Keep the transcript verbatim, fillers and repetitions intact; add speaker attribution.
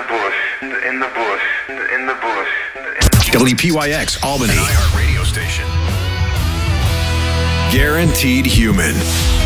Speaker 1: the bush, in the bush, in the bush. In the
Speaker 2: W P Y X Albany,
Speaker 3: iHeart radio station.
Speaker 2: Guaranteed Human.